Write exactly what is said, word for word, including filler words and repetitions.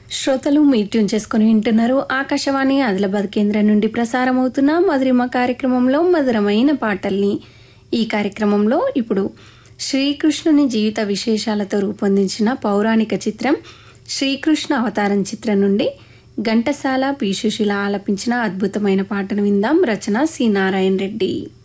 శ్రోతలు మీరు ట్యూన్ చేసుకుని వింటున్నారు ఆకాశవాణి ఆదిలాబాద్ కేంద్రం నుండి ప్రసారం అవుతున్న మధురిమ కార్యక్రమంలో మధురమైన పాటల్ని. ఈ కార్యక్రమంలో ఇప్పుడు శ్రీకృష్ణుని జీవిత విశేషాలతో రూపొందించిన పౌరాణిక చిత్రం శ్రీకృష్ణ అవతారం చిత్రం నుండి ఘంటసాల పి సుశీల ఆలపించిన అద్భుతమైన పాటను విందాం. రచన సి నారాయణ రెడ్డి.